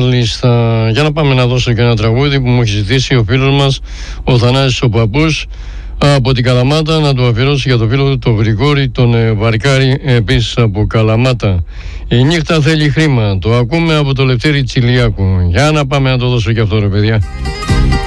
Μάλιστα, για να πάμε να δώσω και ένα τραγούδι που μου έχει ζητήσει ο φίλος μας ο Θανάσης ο Παππούς από την Καλαμάτα, να το αφιερώσει για το φίλο του τον Γρηγόρη τον Βαρκάρη, επίσης από Καλαμάτα. Η νύχτα θέλει χρήμα, το ακούμε από το Λευτέρη Τσιλιάκου. Για να πάμε να το δώσω και αυτό, ρε παιδιά.